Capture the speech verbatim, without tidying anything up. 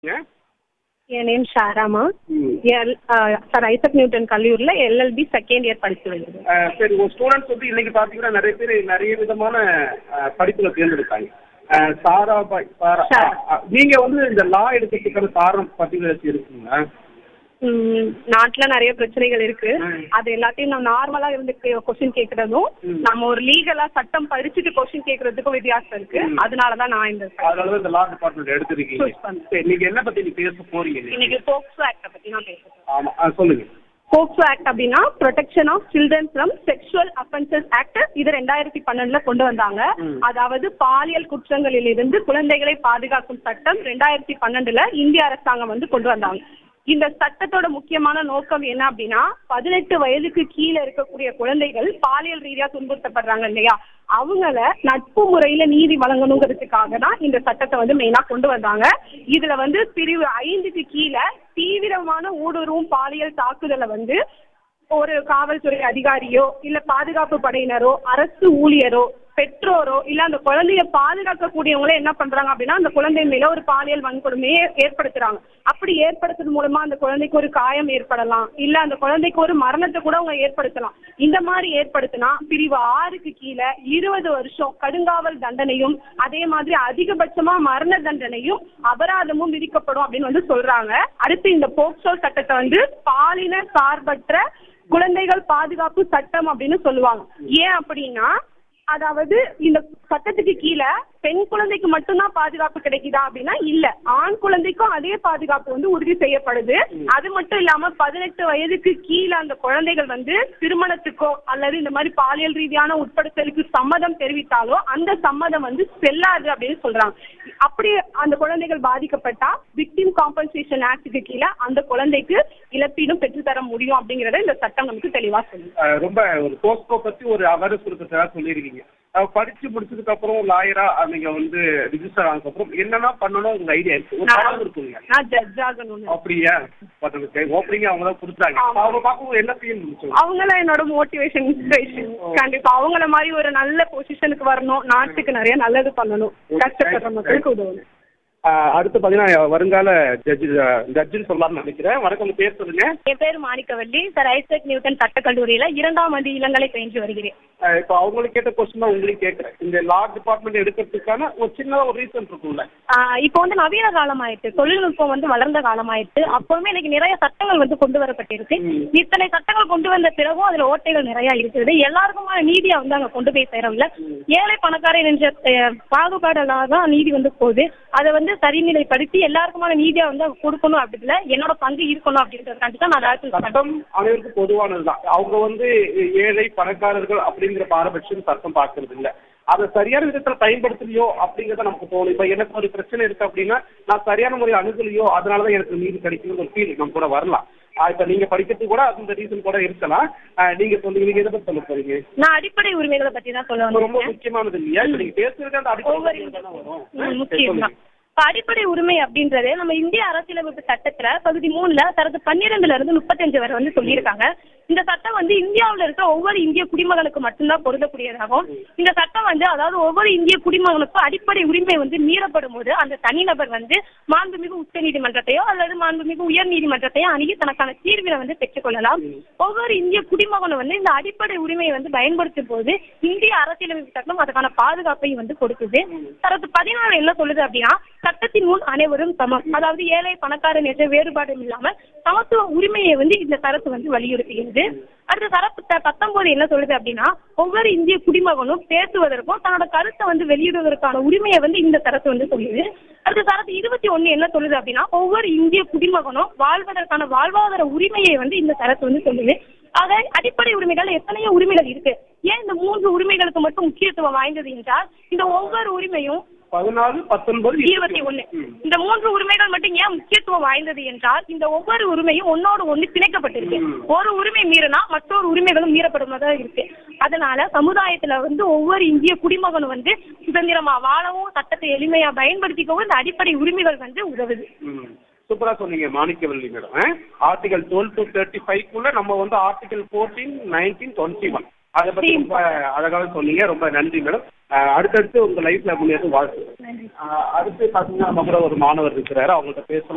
Yeah. என் name ஷாராமா. ம். L sir Isaac Newton கல்லூரியில் LLB second year படிச்சு வருகிறேன். அஹ் சரி, ஒரு ஸ்டூடெண்ட்ஸ் வந்து இன்னைக்கு பார்த்தீங்கன்னா நிறைய பேர் நிறைய விதமான அஹ், படிப்புல தேர்ந்தெடுத்தாங்க. அஹ், சாராபாய் சாரா ஷா. அஹ், அஹ், நீங்க வந்து இந்த லா எடுக்கிறதுக்கான காரணம் பத்தி இருக்குங்களா? நாட்டில் நிறைய பிரச்சனைகள் இருக்கு. ம். அது எல்லாத்தையும் நம்ம நார்மலா இருந்து கொஸ்டின் கேட்கறதும் ம். நம்ம ஒரு லீகலா சட்டம் படிச்சுட்டு கொஸ்டின் கேட்கறதுக்கும் வித்தியாசம் இருக்கு. ம். அதனாலதான் நான் இந்த அதனாலதான் இந்த லா டிபார்ட்மெண்ட் எடுத்திருக்கீங்க. Choose பண்ணேன். சரி, நீங்க என்ன பத்தி நீ பேச போறீங்க இன்னைக்கு? இன்னைக்கு போக்சோ ஆக்ட பத்தி நான் பேசுறேன். ஆமா, அஹ், சொல்லுங்க. போக்சோ ஆக்ட் அப்படின்னா protection of children from sexual offences act. இது ரெண்டாயிரத்தி பன்னெண்டுல கொண்டு வந்தாங்க. ம். அதாவது பாலியல் குற்றங்களில் இருந்து குழந்தைகளை பாதுகாக்கும் சட்டம் ரெண்டாயிரத்தி பன்னெண்டுல இந்திய அரசாங்கம் வந்து கொண்டு வந்தாங்க. இந்த சட்டத்தோட முக்கியமான நோக்கம் என்ன அப்படின்னா, பதினெட்டு வயதுக்கு கீழே இருக்கக்கூடிய குழந்தைகள் பாலியல் ரீதியா துன்புறுத்தப்படுறாங்க இல்லையா, அவங்கள நட்பு முறையில நீதி வழங்கணுங்கிறதுக்காக தான் இந்த சட்டத்தை வந்து மெயினா கொண்டு வந்தாங்க. இதுல வந்து பிரிவு ஐந்துக்கு கீழே தீவிரமான ஊடுருவும் பாலியல் தாக்குதலை வந்து ஒரு காவல்துறை அதிகாரியோ இல்ல பாதுகாப்பு படையினரோ அரசு ஊழியரோ பெற்றோரோ இல்ல அந்த குழந்தைய பாதுகாக்கக்கூடியவங்களே என்ன பண்றாங்க அப்படின்னா, அந்த குழந்தை மேல ஒரு பாலியல் வன்கொடுமையை ஏற்படுத்துறாங்க. அப்படி ஏற்படுத்துறது மூலமா அந்த குழந்தைக்கு ஒரு காயம் ஏற்படலாம், இல்ல அந்த குழந்தைக்கு ஒரு மரணத்தை கூட அவங்க ஏற்படுத்தலாம். இந்த மாதிரி ஏற்படுத்தினா பிரிவு ஆறுக்கு கீழே இருபது வருஷம் கடுங்காவல் தண்டனையும் அதே மாதிரி அதிகபட்சமா மரண தண்டனையும் அபராதமும் விதிக்கப்படும் அப்படின்னு வந்து சொல்றாங்க. அடுத்து இந்த போக்சோ சட்டத்தை வந்து பாலின சார்பற்ற குழந்தைகள் பாதுகாப்பு சட்டம் அப்படின்னு சொல்லுவாங்க. ஏன் அப்படின்னா, அதாவது இந்த சட்டத்துக்கு கீழே பெண் குழந்தைக்கு மட்டும்தான் பாதுகாப்பு கிடைக்குதா அப்படின்னா இல்ல, ஆண் குழந்தைக்கும் அதே பாதுகாப்பு வந்து உறுதி செய்யப்படுது. அது மட்டும் இல்லாம பதினெட்டு வயதுக்கு கீழே அந்த குழந்தைகள் வந்து திருமணத்துக்கோ அல்லது இந்த மாதிரி பாலியல் ரீதியான உட்படுத்தலுக்கு சம்மதம் தெரிவித்தாலோ அந்த சம்மதம் வந்து செல்லாது அப்படின்னு சொல்றாங்க. அப்படி அந்த குழந்தைகள் பாதிக்கப்பட்டா விக்டிம் காம்பன்சேஷன் ஆக்டுக்கு கீழே அந்த குழந்தைக்கு இழப்பீடும் பெற்றுத்தர முடியும் அப்படிங்கறத இந்த சட்டம் நமக்கு தெளிவா சொல்லுது. அஹ், ரொம்ப ஒரு போஸ்கோ பத்தி ஒரு அவேர்னஸ் கொடுக்கறதா சொல்லியிருக்கீங்க. அஹ், படிச்சு முடிச்சதுக்கு அப்புறம் லாயரா நீங்க வந்து ரிஜிஸ்டர் ஆனதுக்கு அப்புறம் என்னென்ன பண்ணணும் உங்க ஐடியா இருக்கு? ஒரு படம் இருக்குங்க. நான் ஜட்ஜ் ஆகணும். அப்படியா? ஓப்பனிங் அவங்க தான் கொடுத்தாங்க. ஆமா. அவங்க பார்க்கும்போது என்ன செய்ய முடியும்? அவங்களாம் என்னோட மோட்டிவேஷன் இன்ஸ்பிரேஷன். கண்டிப்பா அவங்கள மாதிரி ஒரு நல்ல பொசிஷனுக்கு வரணும், நாட்டுக்கு நிறைய நல்லது பண்ணணும், கஷ்டப்படுற மக்களுக்கு உதவணும். அடுத்து பாத்தீங்கன்னா வருங்கால ஜட்ஜி ஜட்ஜின்னு சொல்லலாம்னு நினைக்கிறேன். வணக்கம், உங்க பேர் சொல்லுங்க. என் பேர் மாணிக்கவல்லி. சார் ஐசக் நியூட்டன் சட்டக்கல்லூரியில இரண்டாம் ஆண்டு இளங்கலை பயின்று வருகிறேன். அஹ், இப்போ அவங்களுக்கு கேட்ட கொஸ்டின் தான் உங்களுக்கு கேட்கறேன். இந்த லா டிபார்ட்மெண்ட் எடுக்கிறதுக்கான ஒரு சின்ன ஒரு ரீசன் இருக்கும்ல. ஆஹ் இப்போ வந்து நவீன காலம் ஆயிடுச்சு, தொழில்நுட்பம் வந்து வளர்ந்த காலம் ஆயிடுச்சு. அப்பவுமே இன்னைக்கு நிறைய சட்டங்கள் வந்து கொண்டு வரப்பட்டிருக்கு. ம். இத்தனை சட்டங்கள் கொண்டு வந்த பிறகும் அதுல ஓட்டைகள் நிறைய இருக்குது. எல்லாருக்குமான நீதியா வந்து அங்க கொண்டு போய் சேரவில்லை. ஏழை பணக்காரன் என்ற அஹ், பாகுபாடெல்லாம் தான் நீதி வந்து போகுது. அதை வந்து சரிநிலைப்படுத்தி எல்லாருக்குமான நீதியா வந்து கொடுக்கணும், அப்படி இல்லை என்னோட பங்கு இருக்கணும் அப்படின்றதுக்காண்டி தான் நான் அதை சட்டம் அனைவருக்கும் பொதுவானதுதான். அவங்க வந்து ஏழை பணக்காரர்கள் அப்படிங்கிற பாரபட்சம் சட்டம் பார்க்கறது இல்ல. அதை சரியான விதத்துல பயன்படுத்தலையோ அப்படிங்கறத நமக்கு தோணும். இப்ப எனக்கு ஒரு பிரச்சனை இருக்கு அப்படின்னா நான் சரியான முறையில் அணுகலையோ, அதனாலதான் எனக்கு நீதி கிடைக்கும்னு ஒரு ஃபீல் நம்ம கூட வரலாம். ஆஹ் இப்ப நீங்க படிக்கிறதுக்கு கூட அந்த ரீசன் கூட இருக்கலாம். ஆஹ் நீங்க சொல்லுங்க, நீங்க எதை பத்தி சொல்ல போறீங்க? நான் அடிப்படை உரிமைகளை பத்தி தான் சொல்ல ரொம்ப ரொம்ப வந்தேன். முக்கியமானது இல்லையா? இப்ப நீங்க பேசுறது அந்த அடிப்படை ஒவ்வொரு உரிமைகள் தானே வரும். ம், சரி, முக்கியம் சொல்லுங்க. தான். இப்ப அடிப்படை உரிமை அப்படின்றது நம்ம இந்திய அரசியலமைப்பு சட்டத்துல பகுதி மூணுல தரது பன்னிரெண்டுல இருந்து முப்பத்தஞ்சு வரை வந்து சொல்லியிருக்காங்க. இந்த சட்டம் வந்து இந்தியாவுல இருக்க ஒவ்வொரு இந்திய குடிமகனுக்கு மட்டும்தான் பொருந்தக்கூடியதாகும். இந்த சட்டம் வந்து அதாவது ஒவ்வொரு இந்திய குடிமகனுக்கும் அடிப்படை உரிமை வந்து மீறப்படும் போது அந்த தனிநபர் வந்து மாண்புமிகு உச்ச நீதிமன்றத்தையோ அல்லது மாண்புமிகு உயர் நீதிமன்றத்தையோ அணுகி தனக்கான தீர்வினை வந்து பெற்றுக்கொள்ளலாம். ஒவ்வொரு இந்திய குடிமகனும் வந்து இந்த அடிப்படை உரிமையை வந்து பயன்படுத்தும் போது இந்திய அரசியலமைப்பு சட்டம் அதுக்கான பாதுகாப்பை வந்து கொடுக்குது. தரது பதினாலு என்ன சொல்லுது அப்படின்னா, சட்டத்தின் முன் அனைவரும் சமம், அதாவது ஏழை பணக்காரன் என்ற வேறுபாடும் இல்லாமல் சமத்துவ உரிமையை வந்து இந்த தரத்து வந்து வலியுறுத்துகிறது. அடுத்த தரப்பு பத்தொன்பது என்ன சொல்லுது அப்படின்னா, ஒவ்வொரு இந்திய குடிமகனும் பேசுவதற்கும் தன்னோட கருத்தை வந்து வெளியிடுவதற்கான உரிமையை வந்து இந்த தரத்து வந்து சொல்லுது. அடுத்த தரத்து இருபத்தி ஒண்ணு என்ன சொல்லுது அப்படின்னா, ஒவ்வொரு இந்திய குடிமகனும் வாழ்வதற்கான வாழ்வாதார உரிமையை வந்து இந்த தரத்து வந்து சொல்லுது. ஆக அடிப்படை உரிமைகள் எத்தனையோ உரிமைகள் இருக்கு. ஏன் இந்த மூன்று உரிமைகளுக்கு மட்டும் முக்கியத்துவம் வாய்ந்தது என்றால், இந்த ஒவ்வொரு உரிமையும் பதினாலு பத்தொன்பது இருபத்தி ஒண்ணு இந்த மூன்று உரிமைகள் மட்டும் ஏன் முக்கியத்துவம் வாய்ந்தது என்றால், இந்த ஒவ்வொரு உரிமையும் ஒன்னோடு ஒண்ணு பிணைக்கப்பட்டிருக்கு. ஒரு உரிமை மீறினா மற்றொரு உரிமைகளும் மீறப்படுவதாக இருக்கு. அதனால சமுதாயத்துல வந்து ஒவ்வொரு இந்திய குடிமகனும் வந்து சுதந்திரமா வாழவும் சட்டத்தை எளிமையா பயன்படுத்திக்கவும் இந்த அடிப்படை உரிமைகள் வந்து உதவுது. சூப்பரா சொன்னீங்க Manikkavalli madam. Article twelve to thirty ஃபைவ்க்குள்ள நம்ம வந்து article fourteen nineteen twenty one அதை பத்தி ரொம்ப அழகாக சொன்னீங்க. ரொம்ப நன்றி மேடம். அடுத்தடுத்து உங்க லைஃப்ல முன்னேற்ற வாழ்த்து. அடுத்து பாத்தீங்கன்னா நம்ம கூட ஒரு மாணவர் இருக்கிறாரு, அவங்கள்ட்ட பேசலாம்.